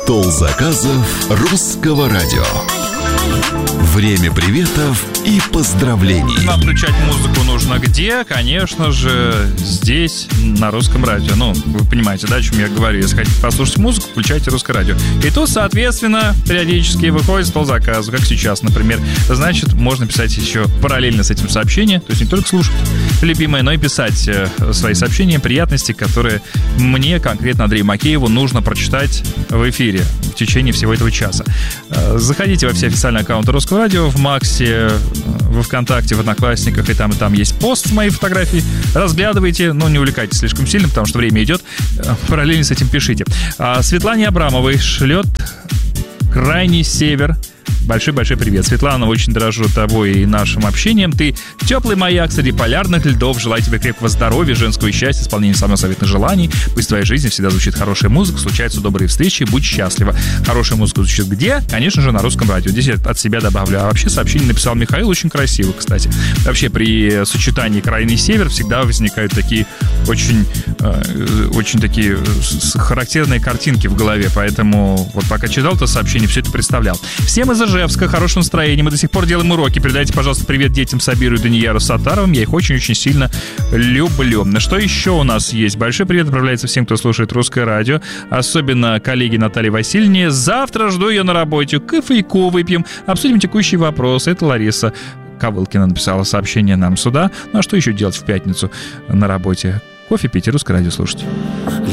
Стол заказов Русского радио. Время приветов и поздравлений. Нам включать музыку нужно где? Конечно же, здесь, на Русском радио. Ну, вы понимаете, да, о чем я говорю. Если хотите послушать музыку, включайте Русское радио. И тут, соответственно, периодически выходит стол заказов, как сейчас, например. Значит, можно писать еще параллельно с этим сообщения. То есть не только слушать любимое, но и писать свои сообщения, приятности, которые мне, конкретно Андрею Макееву, нужно прочитать в эфире в течение всего этого часа. Заходите во все официальные аккаунты Русского радио, в Максе, во ВКонтакте, в Одноклассниках, и там есть пост с моей фотографией. Разглядывайте, но не увлекайтесь слишком сильно, потому что время идет. Параллельно с этим пишите. Светлане Абрамовой шлет крайний север. Большой-большой привет. Светлана, очень дорожу тобой и нашим общением. Ты теплый маяк среди полярных льдов. Желаю тебе крепкого здоровья, женского счастья, исполнения самых заветных желаний. Пусть в твоей жизни всегда звучит хорошая музыка, случаются добрые встречи, будь счастлива. Хорошая музыка звучит где? Конечно же, на Русском радио. Здесь я от себя добавлю. А вообще сообщение написал Михаил, очень красиво, кстати. Вообще при сочетании крайний север всегда возникают такие очень такие характерные картинки в голове. Поэтому вот пока читал это сообщение, все это представлял. Всем из Ижевска, хорошего настроения. Мы до сих пор делаем уроки. Передайте, пожалуйста, привет детям Сабиру и Данияру Сатаровым. Я их очень-очень сильно люблю. Что еще у нас есть? Большой привет отправляется всем, кто слушает Русское радио. Особенно коллеге Наталье Васильевне. Завтра жду ее на работе. Кофейку выпьем. Обсудим текущие вопросы. Это Лариса Ковылкина написала сообщение нам сюда. Ну а что еще делать в пятницу на работе? Кофе пить и Русское радио слушать.